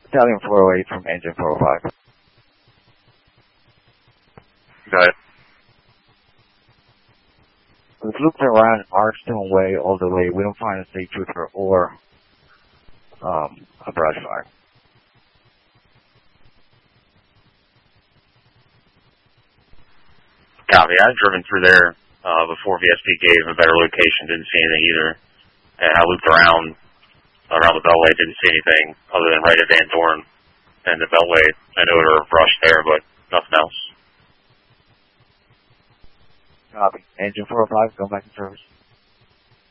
Italian 408 from engine 405. Go ahead. We've looked around Archstone Way all the way. We don't find a state trooper or a brush fire. Copy. I've driven through there before VSP gave a better location. Didn't see anything either. And I looped around the Beltway. Didn't see anything other than right at Van Dorn and the Beltway. An odor of brush there, but nothing else. Copy. Engine 405, go back in service.